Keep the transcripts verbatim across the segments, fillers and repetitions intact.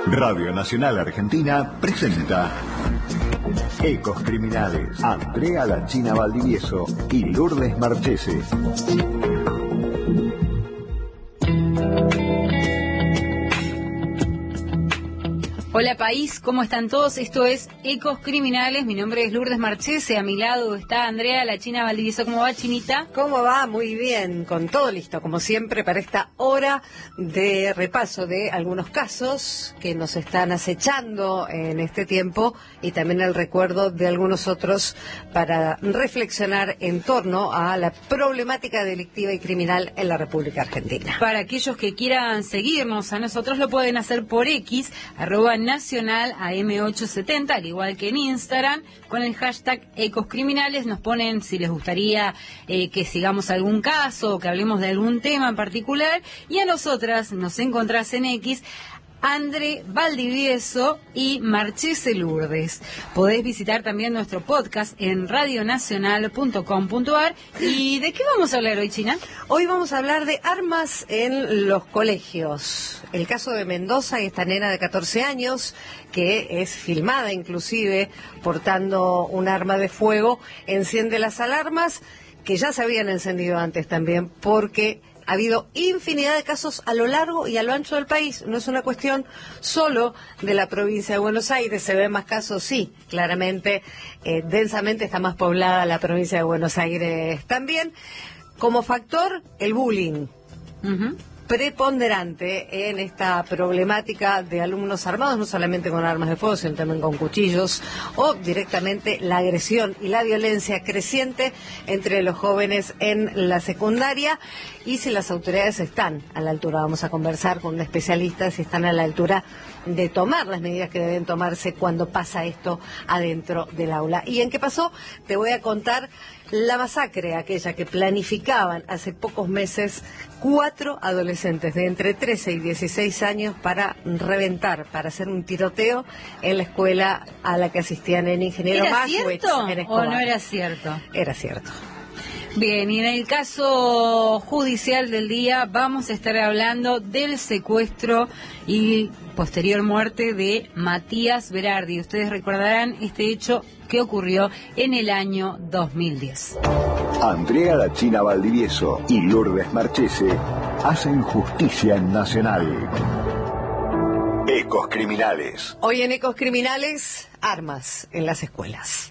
Radio Nacional Argentina presenta Ecos Criminales. Andrea La China Valdivieso y Lourdes Marchese. Hola país, ¿cómo están todos? Esto es Ecos Criminales, mi nombre es Lourdes Marchese, a mi lado está Andrea La China Valdivieso. ¿Cómo va, Chinita? ¿Cómo va? Muy bien, con todo listo, como siempre, para esta hora de repaso de algunos casos que nos están acechando en este tiempo y también el recuerdo de algunos otros para reflexionar en torno a la problemática delictiva y criminal en la República Argentina. Para aquellos que quieran seguirnos a nosotros lo pueden hacer por X, arroba nacional A M ochocientos setenta, al igual que en Instagram, con el hashtag Ecos Criminales. Nos ponen si les gustaría eh, que sigamos algún caso o que hablemos de algún tema en particular, y a nosotras nos encontrás en X, Andre Valdivieso y Marchese Lourdes. Podés visitar también nuestro podcast en radio nacional punto com punto a r. ¿Y de qué vamos a hablar hoy, China? Hoy vamos a hablar de armas en los colegios. El caso de Mendoza y esta nena de catorce años, que es filmada inclusive portando un arma de fuego, enciende las alarmas que ya se habían encendido antes también, porque ha habido infinidad de casos a lo largo y a lo ancho del país. No es una cuestión solo de la provincia de Buenos Aires. Se ven más casos, sí, claramente, eh, densamente está más poblada la provincia de Buenos Aires también. Como factor, el bullying. Uh-huh. Preponderante en esta problemática de alumnos armados, no solamente con armas de fuego, sino también con cuchillos, o directamente la agresión y la violencia creciente entre los jóvenes en la secundaria. Y si las autoridades están a la altura, vamos a conversar con un especialista si están a la altura de tomar las medidas que deben tomarse cuando pasa esto adentro del aula. ¿Y en qué pasó? Te voy a contar la masacre, aquella que planificaban hace pocos meses cuatro adolescentes de entre trece y dieciséis años para reventar, para hacer un tiroteo en la escuela a la que asistían en Ingeniero Maschwitz. ¿Era cierto o no era cierto? Era cierto. Bien, y en el caso judicial del día vamos a estar hablando del secuestro y posterior muerte de Matías Berardi. Ustedes recordarán este hecho que ocurrió en el año dos mil diez. Andrea La China Valdivieso y Lourdes Marchese hacen justicia en Nacional. Ecos Criminales. Hoy en Ecos Criminales, armas en las escuelas.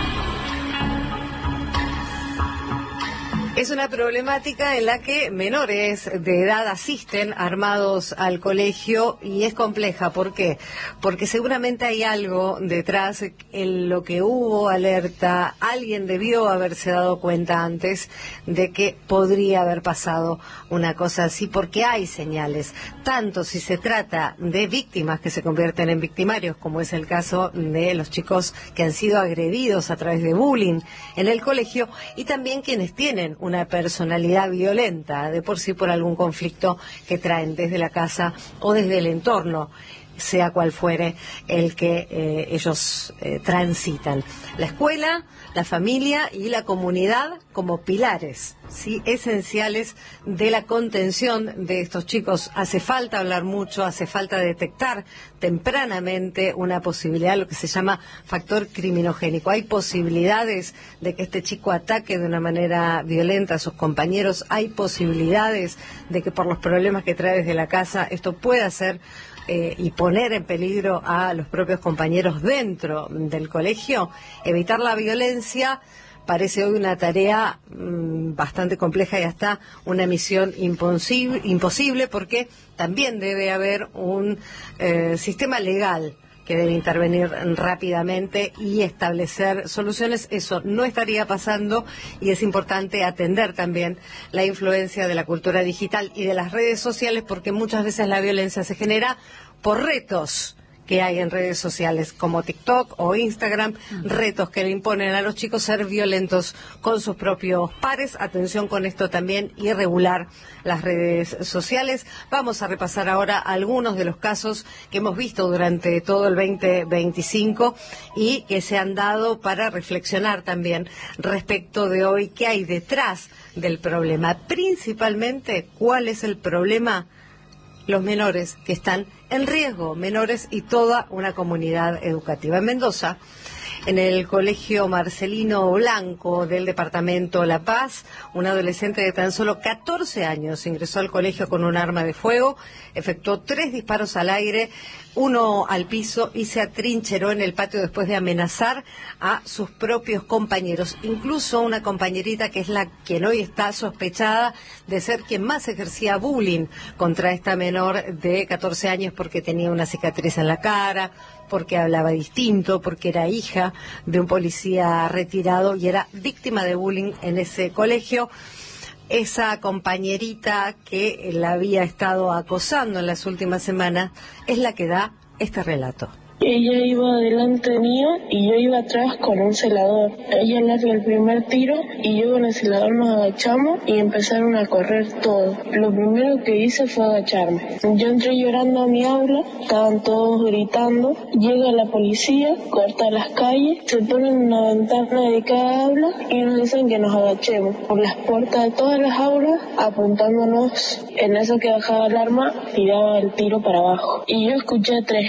Es una problemática en la que menores de edad asisten armados al colegio y es compleja. ¿Por qué? Porque seguramente hay algo detrás en lo que hubo alerta. Alguien debió haberse dado cuenta antes de que podría haber pasado una cosa así, porque hay señales. Tanto si se trata de víctimas que se convierten en victimarios, como es el caso de los chicos que han sido agredidos a través de bullying en el colegio, y también quienes tienen una personalidad violenta de por sí por algún conflicto que traen desde la casa o desde el entorno, sea cual fuere el que eh, ellos eh, transitan. La escuela, la familia y la comunidad como pilares, ¿sí?, esenciales de la contención de estos chicos. Hace falta hablar mucho, hace falta detectar tempranamente una posibilidad, lo que se llama factor criminogénico. Hay posibilidades de que este chico ataque de una manera violenta a sus compañeros, hay posibilidades de que por los problemas que trae desde la casa esto pueda ser Eh, y poner en peligro a los propios compañeros dentro del colegio. Evitar la violencia parece hoy una tarea mmm, bastante compleja y hasta una misión imposible, imposible porque también debe haber un eh, sistema legal que debe intervenir rápidamente y establecer soluciones. Eso no estaría pasando y es importante atender también la influencia de la cultura digital y de las redes sociales, porque muchas veces la violencia se genera por retos que hay en redes sociales como TikTok o Instagram, retos que le imponen a los chicos ser violentos con sus propios pares. Atención con esto también y regular las redes sociales. Vamos a repasar ahora algunos de los casos que hemos visto durante todo el veinte veinticinco y que se han dado para reflexionar también respecto de hoy qué hay detrás del problema. Principalmente, ¿cuál es el problema? los menores que están en riesgo, menores y toda una comunidad educativa. En Mendoza, en el colegio Marcelino Blanco del departamento La Paz, un adolescente de tan solo catorce años ingresó al colegio con un arma de fuego, efectuó tres disparos al aire, uno al piso y se atrincheró en el patio después de amenazar a sus propios compañeros, incluso una compañerita que es la quien hoy está sospechada de ser quien más ejercía bullying contra esta menor de catorce años porque tenía una cicatriz en la cara, porque hablaba distinto, porque era hija de un policía retirado y era víctima de bullying en ese colegio. Esa compañerita que la había estado acosando en las últimas semanas es la que da este relato. Ella iba delante mío y yo iba atrás con un celador. Ella larga el primer tiro y yo con el celador nos agachamos y empezaron a correr todos. Lo primero que hice fue agacharme. Yo entré llorando a mi aula, estaban todos gritando. Llega la policía, corta las calles, se pone en una ventana de cada aula y nos dicen que nos agachemos por las puertas de todas las aulas, apuntándonos. En eso que bajaba el arma, tiraba el tiro para abajo. Y yo escuché tres.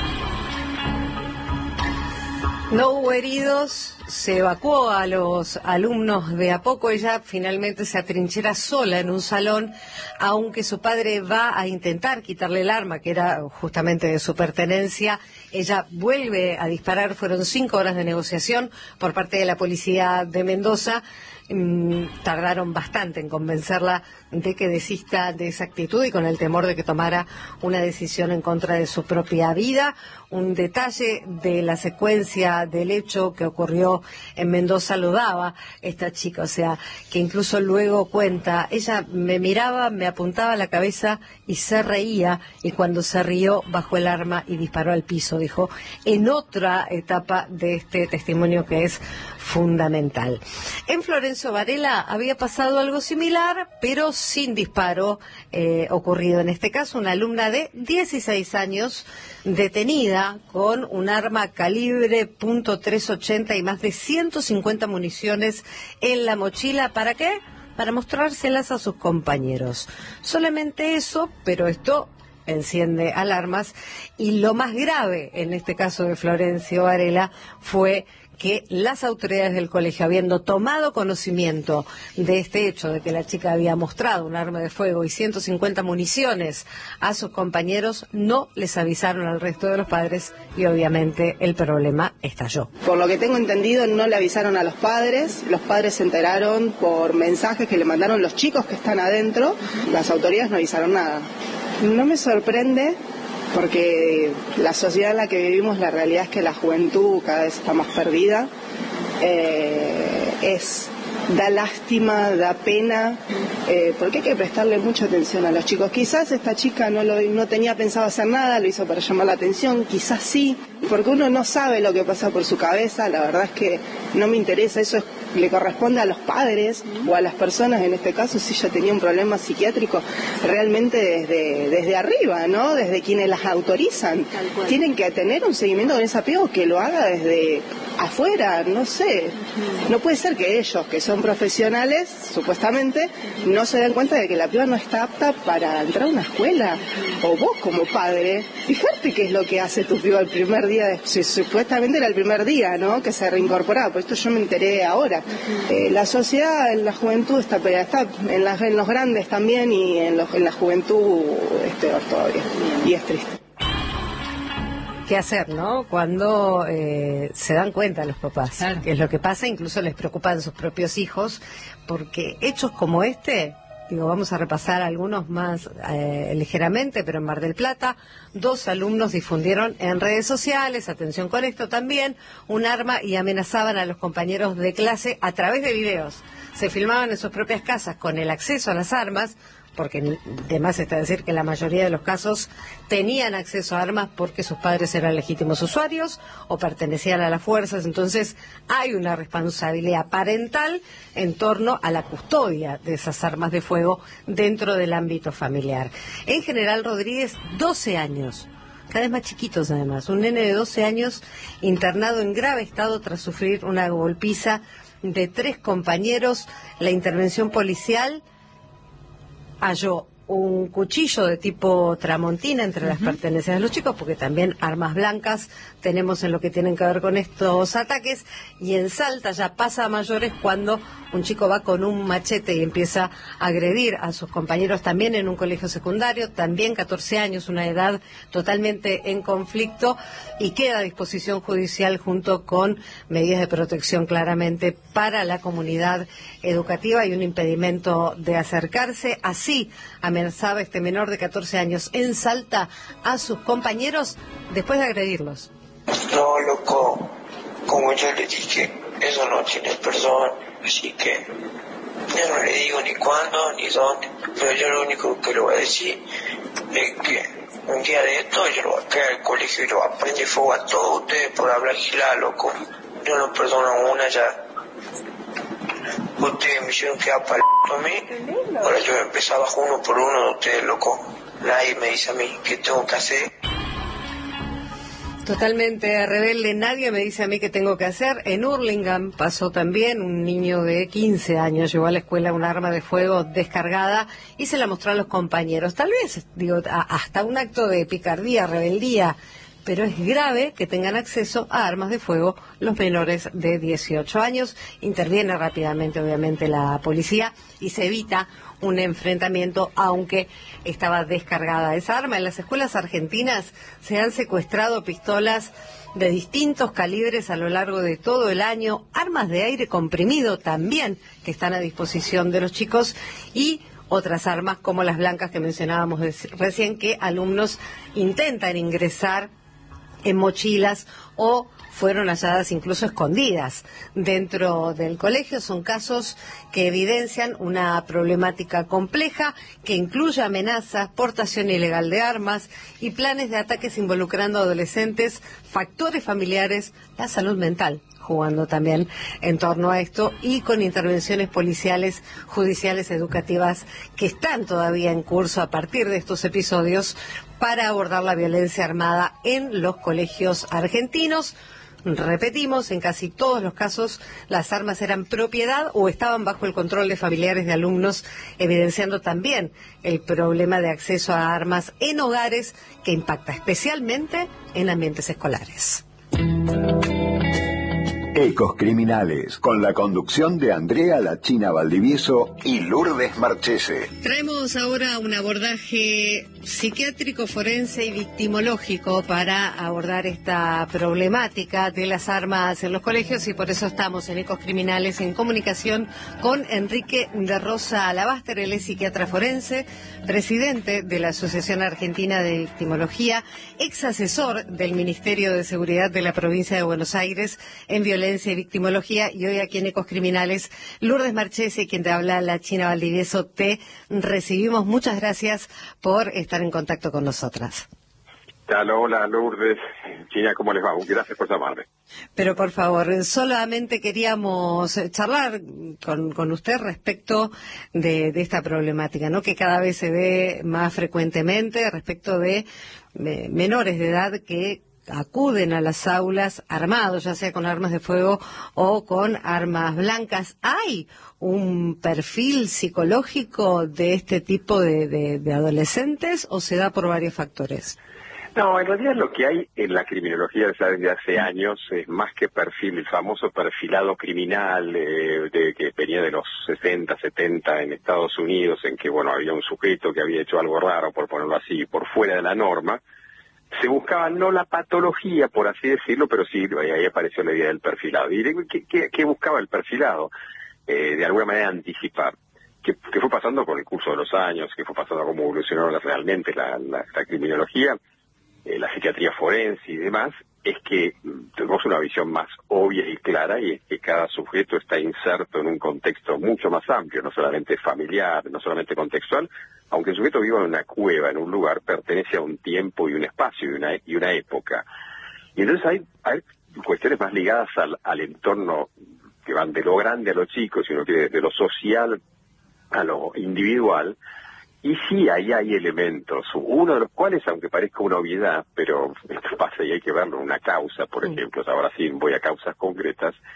No hubo heridos, se evacuó a los alumnos de a poco. Ella finalmente se atrinchera sola en un salón, aunque su padre va a intentar quitarle el arma, que era justamente de su pertenencia. Ella vuelve a disparar. Fueron cinco horas de negociación por parte de la policía de Mendoza. Mm, tardaron bastante en convencerla de que desista de esa actitud y con el temor de que tomara una decisión en contra de su propia vida. Un detalle de la secuencia del hecho que ocurrió en Mendoza lo daba esta chica, o sea, que incluso luego cuenta, ella me miraba, me apuntaba la cabeza y se reía, y cuando se rió bajó el arma y disparó al piso, dijo, en otra etapa de este testimonio que es fundamental. En Florencio Varela había pasado algo similar, pero sin disparo eh, ocurrido. En este caso, una alumna de dieciséis años detenida con un arma calibre punto trescientos ochenta y más de ciento cincuenta municiones en la mochila. ¿Para qué? Para mostrárselas a sus compañeros. Solamente eso, pero esto enciende alarmas, y lo más grave en este caso de Florencio Varela fue que las autoridades del colegio, habiendo tomado conocimiento de este hecho, de que la chica había mostrado un arma de fuego y ciento cincuenta municiones a sus compañeros, no les avisaron al resto de los padres y obviamente el problema estalló. Por lo que tengo entendido, no le avisaron a los padres, los padres se enteraron por mensajes que le mandaron los chicos que están adentro, las autoridades no avisaron nada. No me sorprende, porque la sociedad en la que vivimos, la realidad es que la juventud cada vez está más perdida, eh, es da lástima, da pena, eh, porque hay que prestarle mucha atención a los chicos. Quizás esta chica no, lo, no tenía pensado hacer nada, lo hizo para llamar la atención, quizás sí, porque uno no sabe lo que pasa por su cabeza. La verdad es que no me interesa, eso es, le corresponde a los padres o a las personas, en este caso, si ella tenía un problema psiquiátrico, realmente desde, desde arriba, ¿no? Desde quienes las autorizan. Tienen que tener un seguimiento con ese apego, que lo haga desde afuera, no sé. No puede ser que ellos, que son profesionales, supuestamente, no se den cuenta de que la piba no está apta para entrar a una escuela. O vos como padre, fíjate qué es lo que hace tu piba el primer día, de, si, supuestamente era el primer día, ¿no? Que se reincorporaba, por esto yo me enteré ahora. Eh, la sociedad, en la juventud está peleada, está en, la, en los grandes también, y en, los, en la juventud es peor todavía, y es triste. ¿Qué hacer, no? Cuando eh, se dan cuenta los papás, claro, que es lo que pasa, incluso les preocupan sus propios hijos, porque hechos como este, digo, vamos a repasar algunos más eh, ligeramente, pero en Mar del Plata, dos alumnos difundieron en redes sociales, atención con esto también, un arma y amenazaban a los compañeros de clase a través de videos. Se filmaban en sus propias casas con el acceso a las armas, porque además está decir que la mayoría de los casos tenían acceso a armas porque sus padres eran legítimos usuarios o pertenecían a las fuerzas. Entonces hay una responsabilidad parental en torno a la custodia de esas armas de fuego dentro del ámbito familiar. En General Rodríguez, doce años, cada vez más chiquitos además, un nene de doce años internado en grave estado tras sufrir una golpiza de tres compañeros. La intervención policial halló un cuchillo de tipo tramontina entre las uh-huh. pertenencias de los chicos, porque también armas blancas tenemos en lo que tienen que ver con estos ataques, y en Salta ya pasa a mayores cuando un chico va con un machete y empieza a agredir a sus compañeros también en un colegio secundario, también catorce años, una edad totalmente en conflicto, y queda a disposición judicial junto con medidas de protección claramente para la comunidad educativa y un impedimento de acercarse. Así amenazaba este menor de catorce años en Salta a sus compañeros después de agredirlos. No, loco, como yo le dije, eso no tiene perdón, así que yo no le digo ni cuándo ni dónde, pero yo lo único que le voy a decir es que un día de esto yo lo voy a caer al colegio y lo voy a prender fuego a todos ustedes por hablar gilada, loco. Yo no perdono una ya. Ustedes me hicieron quedar para a mí, ahora yo empezaba uno por uno de ustedes, loco. Nadie me dice a mí qué tengo que hacer. Totalmente rebelde, nadie me dice a mí qué tengo que hacer. En Hurlingham pasó también, un niño de quince años llevó a la escuela un arma de fuego descargada y se la mostró a los compañeros. Tal vez, digo, a, hasta un acto de picardía, rebeldía, pero es grave que tengan acceso a armas de fuego los menores de dieciocho años. Interviene rápidamente, obviamente, la policía y se evita un enfrentamiento, aunque estaba descargada esa arma. En las escuelas argentinas se han secuestrado pistolas de distintos calibres a lo largo de todo el año, armas de aire comprimido también, que están a disposición de los chicos, y otras armas como las blancas que mencionábamos recién, que alumnos intentan ingresar en mochilas o fueron halladas incluso escondidas dentro del colegio. Son casos que evidencian una problemática compleja que incluye amenazas, portación ilegal de armas y planes de ataques involucrando a adolescentes, factores familiares, la salud mental jugando también en torno a esto, y con intervenciones policiales, judiciales, educativas que están todavía en curso a partir de estos episodios para abordar la violencia armada en los colegios argentinos. Repetimos, en casi todos los casos las armas eran propiedad o estaban bajo el control de familiares de alumnos, evidenciando también el problema de acceso a armas en hogares que impacta especialmente en ambientes escolares. Ecos Criminales, con la conducción de Andrea La China Valdivieso y Lourdes Marchese. Traemos ahora un abordaje psiquiátrico, forense y victimológico para abordar esta problemática de las armas en los colegios, y por eso estamos en Ecos Criminales en comunicación con Enrique de Rosa Alabaster. Él es psiquiatra forense, presidente de la Asociación Argentina de Victimología, ex asesor del Ministerio de Seguridad de la Provincia de Buenos Aires en violencia y victimología, y hoy aquí en Ecos Criminales, Lourdes Marchese, quien te habla, La China Valdivieso, te recibimos. Muchas gracias por estar en contacto con nosotras. Hola, hola Lourdes. China, ¿cómo les va? Gracias por llamarme. Pero por favor, solamente queríamos charlar con, con usted respecto de, de esta problemática, ¿no?, que cada vez se ve más frecuentemente respecto de, de menores de edad que acuden a las aulas armados, ya sea con armas de fuego o con armas blancas. ¿Hay un perfil psicológico de este tipo de, de, de adolescentes o se da por varios factores? No, en realidad lo que hay en la criminología desde hace años es más que perfil, el famoso perfilado criminal eh, de, que venía de los sesenta, setenta en Estados Unidos, en que, bueno, había un sujeto que había hecho algo raro, por ponerlo así, por fuera de la norma. Se buscaba no la patología, por así decirlo, pero sí, ahí apareció la idea del perfilado. ¿Y qué, qué, qué buscaba el perfilado? Eh, de alguna manera anticipar. ¿Qué, qué fue pasando con el curso de los años? ¿Qué fue pasando, cómo evolucionó realmente la, la, la criminología, eh, la psiquiatría forense y demás? Es que tenemos una visión más obvia y clara, y es que cada sujeto está inserto en un contexto mucho más amplio, no solamente familiar, no solamente contextual. Aunque el sujeto viva en una cueva, en un lugar, pertenece a un tiempo y un espacio y una, y una época. Y entonces hay, hay cuestiones más ligadas al, al entorno, que van de lo grande a lo chico, sino que de lo social a lo individual. Y sí, ahí hay elementos, uno de los cuales, aunque parezca una obviedad, pero esto pasa y hay que verlo, una causa, por ejemplo, ahora sí voy a causas concretas,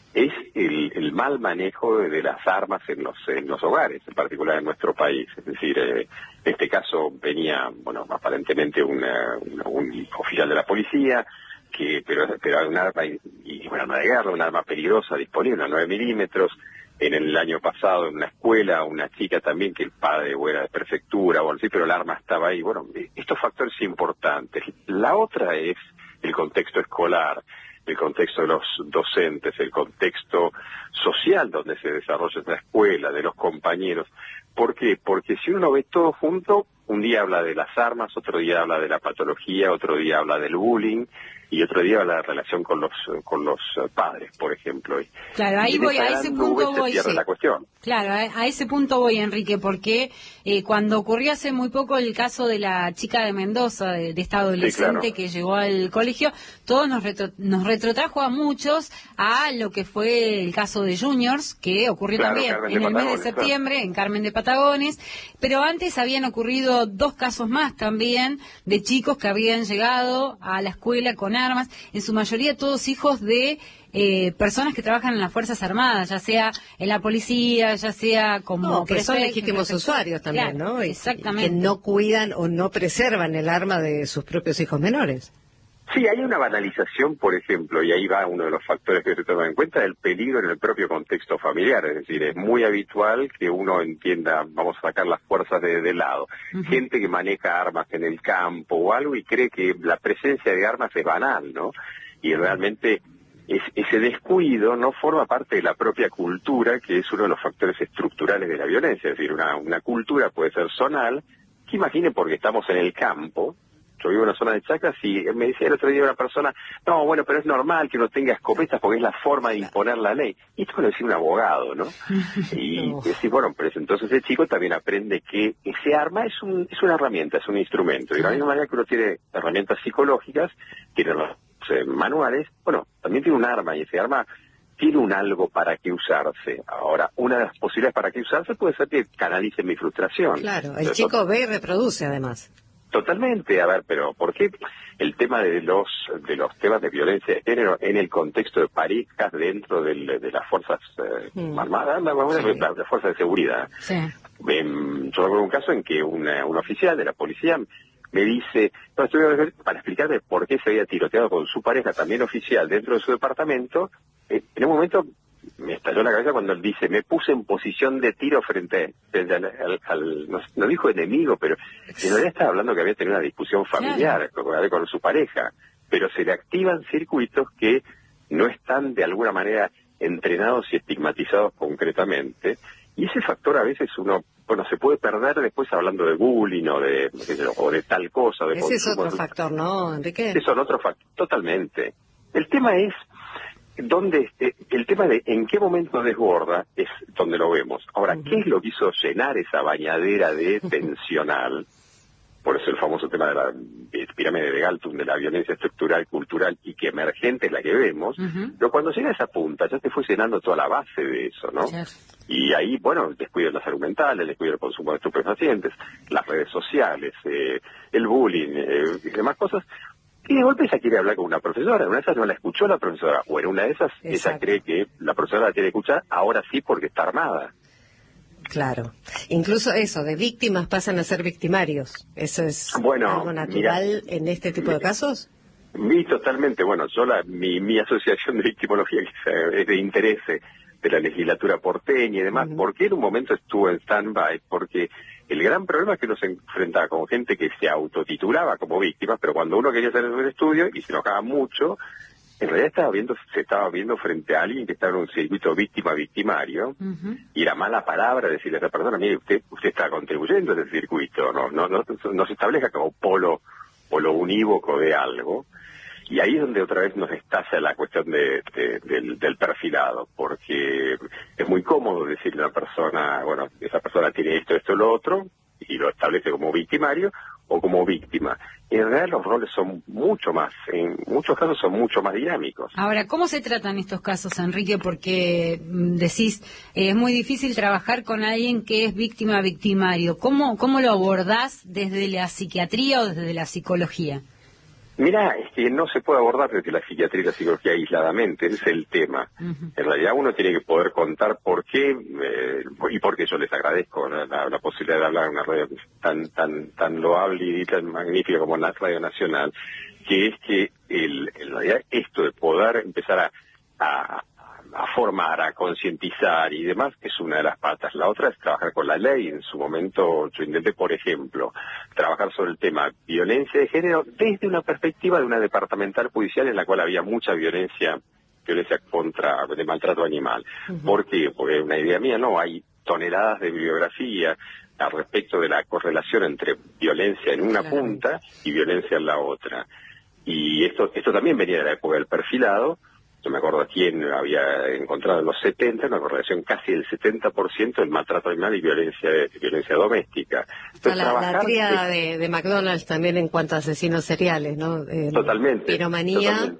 es el, el mal manejo de, de las armas en los en los hogares, en particular en nuestro país. Es decir, eh, en este caso venía, bueno, aparentemente una, una, un oficial de la policía, que pero pero era un arma, y, y un arma de guerra, un arma peligrosa disponible, a nueve milímetros. En el año pasado, en una escuela, una chica también, que el padre o era de prefectura o así, pero el arma estaba ahí. Bueno, estos factores importantes. La otra es el contexto escolar, el contexto de los docentes, el contexto social donde se desarrolla la escuela, de los compañeros. ¿Por qué? Porque si uno ve todo junto, un día habla de las armas, otro día habla de la patología, otro día habla del bullying, y otro día habla de la relación con los con los padres, por ejemplo. Claro, ahí voy, a ese punto voy. Se pierde la cuestión. Claro, a, a ese punto voy, Enrique, porque eh, cuando ocurrió hace muy poco el caso de la chica de Mendoza, de, de esta adolescente, sí, claro, que llegó al colegio, todo nos, retro, nos retrotrajo a muchos a lo que fue el caso de Juniors, que ocurrió claro, también Carmen en el mes de septiembre, claro, en Carmen de Patagones, pero antes habían ocurrido dos casos más también de chicos que habían llegado a la escuela con armas, en su mayoría todos hijos de eh, personas que trabajan en las Fuerzas Armadas, ya sea en la policía, ya sea como... No, que son legítimos usuarios también, claro, ¿no? Exactamente. Que no cuidan o no preservan el arma de sus propios hijos menores. Sí, hay una banalización, por ejemplo, y ahí va uno de los factores que se toman en cuenta, del peligro en el propio contexto familiar. Es decir, es muy habitual que uno entienda, vamos a sacar las fuerzas de, de lado. Uh-huh. Gente que maneja armas en el campo o algo y cree que la presencia de armas es banal, ¿no? Y realmente es, ese descuido no forma parte de la propia cultura, que es uno de los factores estructurales de la violencia. Es decir, una, una cultura puede ser zonal, que imaginen porque estamos en el campo. Yo vivo en una zona de chacras y me decía el otro día una persona, no, bueno, pero es normal que uno tenga escopetas porque es la forma de imponer la ley. Y esto lo decía un abogado, ¿no? Y no. Decir, bueno, pues entonces el chico también aprende que ese arma es un es una herramienta, es un instrumento. Y de la misma manera que uno tiene herramientas psicológicas, tiene los eh, manuales, bueno, también tiene un arma y ese arma tiene un algo para que usarse. Ahora, una de las posibilidades para que usarse puede ser que canalice mi frustración. Claro, el entonces, chico ve y reproduce además. Totalmente, a ver, pero ¿por qué el tema de los de los temas de violencia de género en el contexto de parejas dentro del, de las fuerzas eh, mm. armadas, la, la, sí. la, la fuerza de seguridad? Sí. Eh, yo recuerdo un caso en que una, un oficial de la policía me dice, no, estoy para explicarme por qué se había tiroteado con su pareja, también oficial, dentro de su departamento. Eh, en un momento me estalló la cabeza cuando él dice, me puse en posición de tiro frente, frente al, al, al no, no dijo enemigo, pero en realidad estaba hablando que había tenido una discusión familiar claro. con, con su pareja, pero se le activan circuitos que no están de alguna manera entrenados y estigmatizados concretamente, y ese factor a veces uno, bueno, se puede perder después hablando de bullying o de, o de tal cosa. De ese es otro factor, ¿no, Enrique? Ese es otro factor, totalmente. El tema es donde eh, el tema de en qué momento desborda es donde lo vemos. Ahora, uh-huh. ¿qué es lo que hizo llenar esa bañadera de tensional? Por eso el famoso tema de la pirámide de Galtung, de la violencia estructural, cultural y que emergente es la que vemos. Uh-huh. Pero cuando llega a esa punta ya te fue llenando toda la base de eso, ¿no? Yes. Y ahí, bueno, el descuido de la salud mental, el descuido del consumo de estupefacientes, las redes sociales, eh, el bullying eh, y demás cosas. Y de golpe ella quiere hablar con una profesora, en una de esas no la escuchó la profesora, o en una de esas Exacto. ella cree que la profesora la tiene que escuchar, ahora sí porque está armada. Claro, incluso eso, de víctimas pasan a ser victimarios, ¿eso es bueno, algo natural mira, en este tipo de casos? Sí, totalmente, bueno, yo la, mi, mi asociación de victimología que es de interés de la legislatura porteña y demás, uh-huh. ¿por qué en un momento estuvo en stand-by? Porque el gran problema es que uno se enfrentaba con gente que se autotitulaba como víctimas, pero cuando uno quería hacer un estudio y se enojaba mucho, en realidad estaba viendo, se estaba viendo frente a alguien que estaba en un circuito víctima-victimario, uh-huh. y era mala palabra decirle a esa persona, mire, usted usted está contribuyendo a ese circuito, no no no, no se establezca como polo, polo unívoco de algo. Y ahí es donde otra vez nos estalla la cuestión de, de, del, del perfilado, porque es muy cómodo decirle a una persona, bueno, esa persona tiene esto, esto, lo otro, y lo establece como victimario o como víctima. En realidad los roles son mucho más, en muchos casos son mucho más dinámicos. Ahora, ¿cómo se tratan estos casos, Enrique? Porque decís, eh, es muy difícil trabajar con alguien que es víctima-victimario. ¿Cómo, cómo lo abordás desde la psiquiatría o desde la psicología? Mirá, es que no se puede abordar desde la psiquiatría y la psicología aisladamente, ese es el tema. Uh-huh. En realidad uno tiene que poder contar por qué, eh, y por qué yo les agradezco la, la, la posibilidad de hablar en una radio tan tan tan loable y tan magnífica como la Radio Nacional, que es que el, en realidad esto de poder empezar a, a a formar, a concientizar y demás, es una de las patas. La otra es trabajar con la ley. En su momento yo intenté, por ejemplo, trabajar sobre el tema violencia de género desde una perspectiva de una departamental judicial en la cual había mucha violencia, violencia contra, de maltrato animal. Uh-huh. ¿Por qué? Porque una idea mía, no, hay toneladas de bibliografía al respecto de la correlación entre violencia en una claro. punta y violencia en la otra. Y esto, esto también venía de la época del perfilado. Yo me acuerdo quién había encontrado en los setenta una correlación casi del setenta por ciento del maltrato animal y violencia violencia doméstica. Entonces, la, la tríada de, de McDonald's también en cuanto a asesinos seriales, ¿no? Eh, totalmente. Piromanía, totalmente.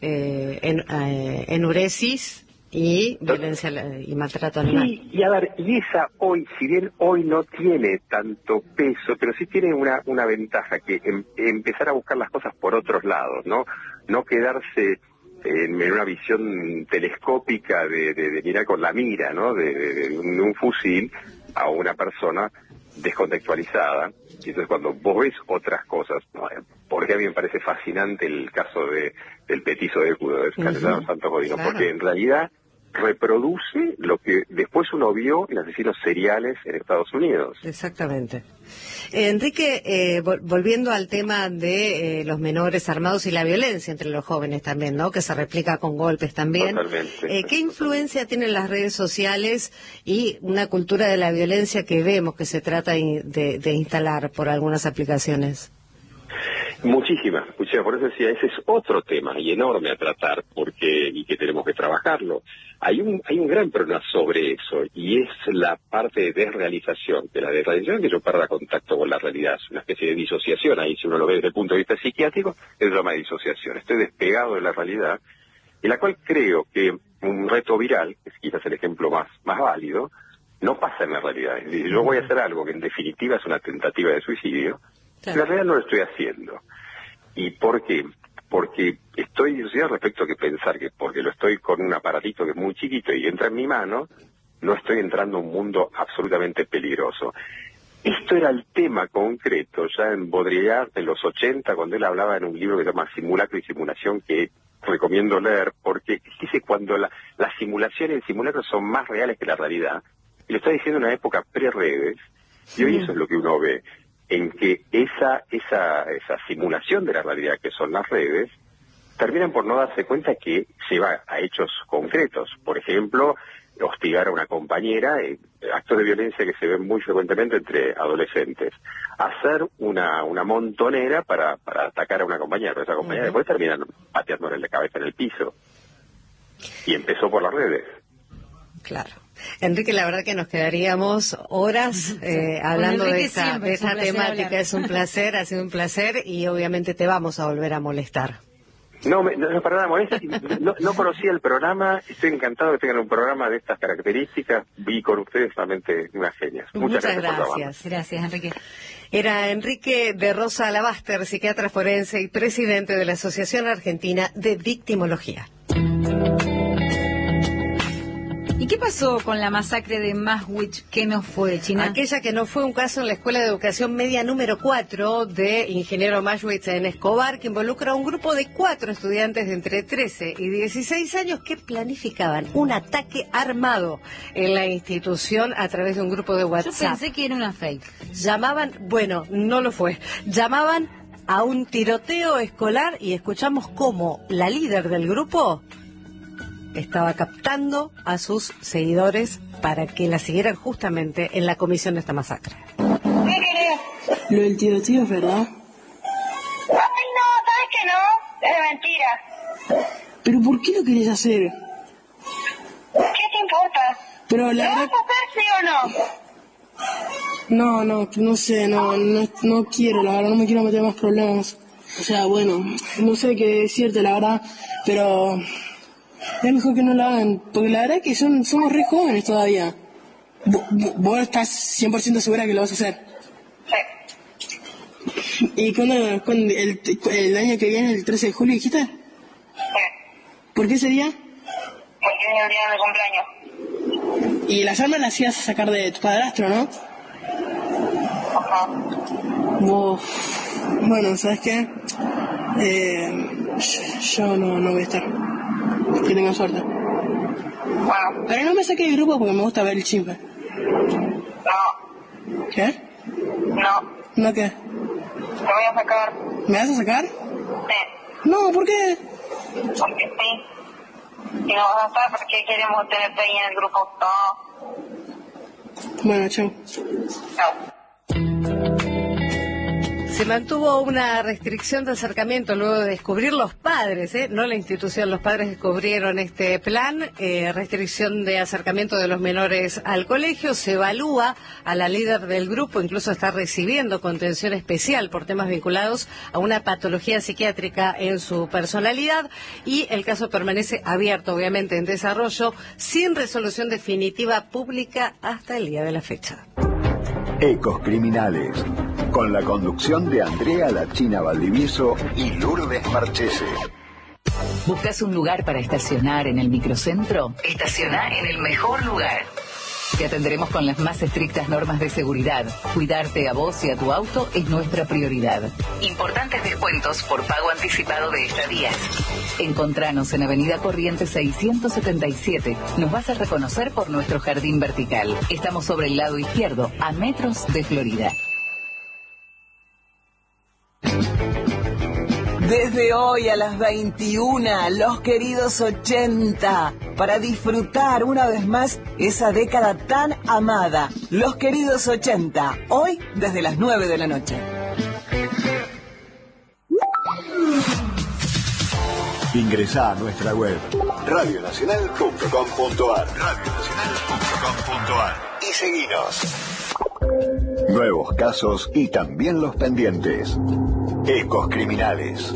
Eh, en, eh, enuresis y violencia y maltrato animal. Sí, y a ver, y esa hoy, si bien hoy no tiene tanto peso, pero sí tiene una, una ventaja, que em, empezar a buscar las cosas por otros lados, ¿no? No quedarse en una visión telescópica de, de, de mirar con la mira, ¿no? De, de, de, un, de un fusil a una persona descontextualizada. Y entonces cuando vos ves otras cosas, ¿no? Porque a mí me parece fascinante el caso de del petizo de Cudo, de uh-huh. Santo Godino, claro. porque en realidad reproduce lo que después uno vio en asesinos seriales en Estados Unidos. Exactamente. Eh, Enrique, eh, vol- volviendo al tema de eh, los menores armados y la violencia entre los jóvenes también, ¿no? Que se replica con golpes también. Totalmente. Eh, ¿Qué influencia tienen las redes sociales y una cultura de la violencia que vemos que se trata de, de instalar por algunas aplicaciones? Muchísimas, muchísimas. Por eso decía, ese es otro tema y enorme a tratar, porque y que tenemos que trabajarlo. Hay un hay un gran problema sobre eso, y es la parte de desrealización. De la desrealización que yo pierda contacto con la realidad, es una especie de disociación. Ahí, si uno lo ve desde el punto de vista psiquiátrico, es llama disociación. Estoy despegado de la realidad, en la cual creo que un reto viral, que es quizás el ejemplo más, más válido, no pasa en la realidad. Es decir, yo voy a hacer algo que en definitiva es una tentativa de suicidio, claro. En realidad no lo estoy haciendo. ¿Y por qué? Porque estoy disociado respecto a que pensar que porque lo estoy con un aparatito que es muy chiquito y entra en mi mano, no estoy entrando a un mundo absolutamente peligroso. Esto era el tema concreto ya en Baudrillard en los ochenta, cuando él hablaba en un libro que se llama Simulacro y Simulación, que recomiendo leer, porque dice cuando la, la simulación y el simulacro son más reales que la realidad, y lo está diciendo en una época pre-redes, y hoy eso es lo que uno ve, en que esa esa esa simulación de la realidad que son las redes terminan por no darse cuenta que lleva a hechos concretos. Por ejemplo, hostigar a una compañera, eh, actos de violencia que se ven muy frecuentemente entre adolescentes. Hacer una una montonera para para atacar a una compañera, pero esa compañera uh-huh. después terminan pateándole la cabeza en el piso. Y empezó por las redes. Claro. Enrique, la verdad que nos quedaríamos horas eh, hablando de esta, de esta temática. Hablar. Es un placer, ha sido un placer y obviamente te vamos a volver a molestar. No, me, no, no para nada molesta. No, no conocía el programa. Estoy encantado de que tengan un programa de estas características. Vi con ustedes realmente unas genias. Muchas, Muchas gracias. Gracias, gracias Enrique. Era Enrique de Rosa Alabaster, psiquiatra forense y presidente de la Asociación Argentina de Victimología. ¿Y qué pasó con la masacre de Maswich que no fue, China? Aquella que no fue un caso en la Escuela de Educación Media número cuatro de Ingeniero Maswich en Escobar, que involucra a un grupo de cuatro estudiantes de entre trece y dieciséis años que planificaban un ataque armado en la institución a través de un grupo de WhatsApp. Yo pensé que era una fake. Llamaban, bueno, no lo fue, llamaban a un tiroteo escolar y escuchamos cómo la líder del grupo estaba captando a sus seguidores para que la siguieran justamente en la comisión de esta masacre. ¿Qué querés? Lo del tiroteo es verdad. Ay, no, ¿sabes que no? Es mentira. ¿Pero por qué lo querés hacer? ¿Qué te importa? Pero la ¿Lo verdad... vas a hacer, sí o No, no? no, no sé, no, no, no quiero, la verdad, no me quiero meter más problemas. O sea, bueno, no sé qué decirte, la verdad, pero... es mejor que no lo hagan, porque la verdad es que son, somos re jóvenes todavía. ¿Vos, vos estás cien por ciento segura que lo vas a hacer? Sí. ¿Y cuándo, cuándo el, el año que viene, el trece de julio, dijiste? Sí. ¿Por qué ese día? Porque es el día de mi cumpleaños. Y las armas las ibas a sacar de tu padrastro, ¿no? Ajá. Uf. Bueno, ¿sabes qué? Eh, yo no, no voy a estar. Que tengan suerte. Bueno. Pero no me saques del grupo porque me gusta ver el chisme. No. ¿Qué? No. ¿No qué? Te voy a sacar. ¿Me vas a sacar? Sí. No, ¿por qué? Porque sí. Y no vas a estar porque queremos tenerte ahí en el grupo. No. Bueno, chau. Chao. Se mantuvo una restricción de acercamiento luego de descubrir los padres, ¿eh? No la institución, los padres descubrieron este plan, eh, restricción de acercamiento de los menores al colegio. Se evalúa a la líder del grupo, incluso está recibiendo contención especial por temas vinculados a una patología psiquiátrica en su personalidad, y el caso permanece abierto, obviamente en desarrollo, sin resolución definitiva pública hasta el día de la fecha. Ecos Criminales, con la conducción de Andrea La China Valdivieso y Lourdes Marchese. ¿Buscas un lugar para estacionar en el microcentro? Estaciona en el mejor lugar. Te atenderemos con las más estrictas normas de seguridad. Cuidarte a vos y a tu auto es nuestra prioridad. Importantes descuentos por pago anticipado de estadías. Encontranos en Avenida Corrientes seiscientos setenta y siete. Nos vas a reconocer por nuestro jardín vertical. Estamos sobre el lado izquierdo, a metros de Florida. Desde hoy a las veintiuna, Los Queridos ochenta, para disfrutar una vez más esa década tan amada. Los Queridos ochenta, hoy desde las nueve de la noche. Ingresá a nuestra web radio nacional punto com punto ar radio nacional punto com punto ar y seguinos. Nuevos casos y también los pendientes. Ecos Criminales.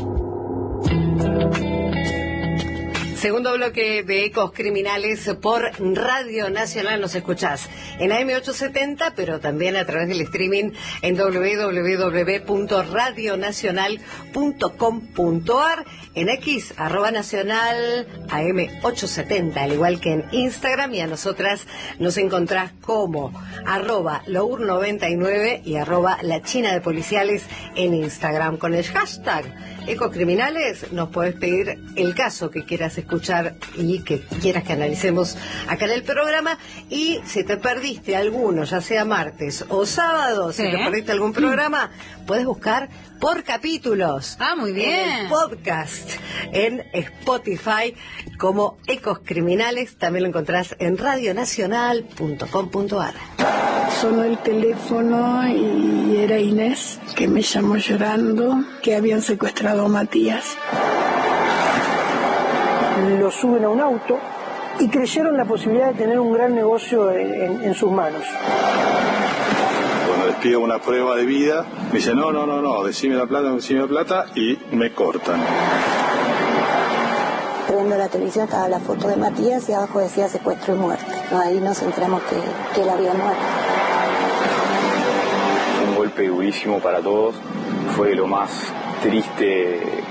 Segundo bloque de Ecos Criminales por Radio Nacional. Nos escuchás en A M ochocientos setenta, pero también a través del streaming en doble u doble u doble u punto radio nacional punto com punto ar, en X, arroba nacional A M ochocientos setenta, al igual que en Instagram, y a nosotras nos encontrás como arroba lour noventa y nueve y arroba la china de policiales en Instagram. Con el hashtag Ecos Criminales nos podés pedir el caso que quieras escuchar y que quieras que analicemos acá en el programa. Y si te perdiste alguno, ya sea martes o sábado, Sí. si te perdiste algún programa, puedes buscar por capítulos. Ah, muy bien. En el podcast, en Spotify, como Ecos Criminales. También lo encontrás en radio nacional punto com punto ar. Sonó el teléfono y era Inés, que me llamó llorando que habían secuestrado a Matías. Lo suben a un auto y creyeron la posibilidad de tener un gran negocio en, en, en sus manos. Cuando les pido una prueba de vida, me dicen, no, no, no, no, decime la plata, decime la plata, y me cortan. Prendo la televisión, estaba la foto de Matías y abajo decía secuestro y muerte. Ahí nos enteramos que, que él había muerto. Fue un golpe durísimo para todos, fue lo más triste